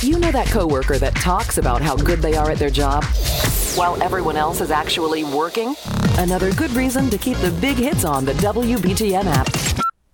You know that coworker that talks about how good they are at their job while everyone else is actually working? Another good reason to keep the big hits on the WBTM app.